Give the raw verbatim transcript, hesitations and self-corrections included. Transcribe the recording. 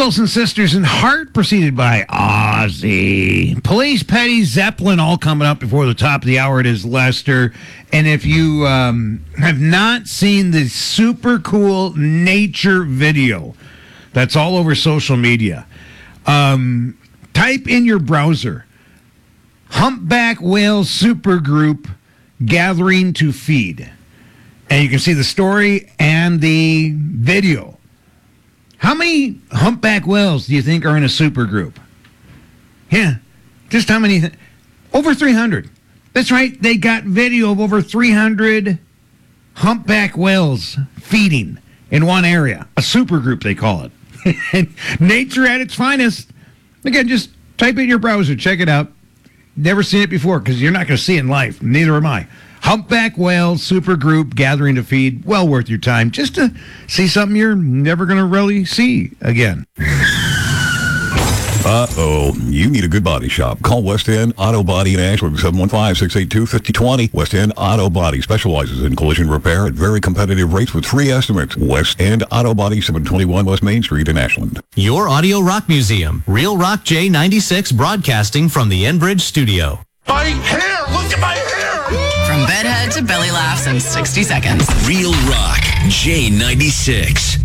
Wilson sisters and Heart, preceded by Ozzy. Police, Petty, Zeppelin, all coming up before the top of the hour. It is Lester. And if you um, have not seen the super cool nature video that's all over social media, um, type in your browser, Humpback Whale Supergroup Gathering to Feed. And you can see the story and the video. How many humpback whales do you think are in a supergroup? Yeah, just how many? Th- over three hundred. That's right. They got video of over three hundred humpback whales feeding in one area. A supergroup, they call it. Nature at its finest. Again, just type it in your browser. Check it out. Never seen it before because you're not going to see it in life. Neither am I. Humpback whale supergroup gathering to feed. Well worth your time just to see something you're never going to really see again. Uh-oh, you need a good body shop. Call West End Auto Body in Ashland, seven one five, six eight two, five zero two zero. West End Auto Body specializes in collision repair at very competitive rates with free estimates. West End Auto Body, seven twenty-one West Main Street in Ashland. Your Audio Rock Museum. Real Rock J ninety-six broadcasting from the Enbridge studio. My hair! Look at my hair! From bedhead to belly laughs in sixty seconds. Real Rock J ninety-six.